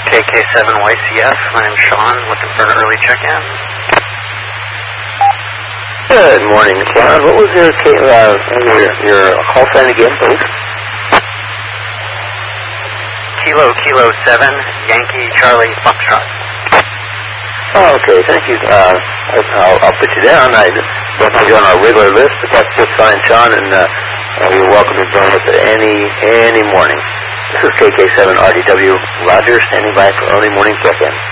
KK7YCF. My name's Sean, looking for an early check-in. Good morning, Sean. What was your call sign again, please? Kilo 7, Yankee Charlie Foxtrot. Oh, okay, thank you. I'll put you down. I don't have you on our regular list, but that's just fine, Sean, and you're welcome to join us at any morning. This is KK7RDW Roger, standing by for early morning check-in.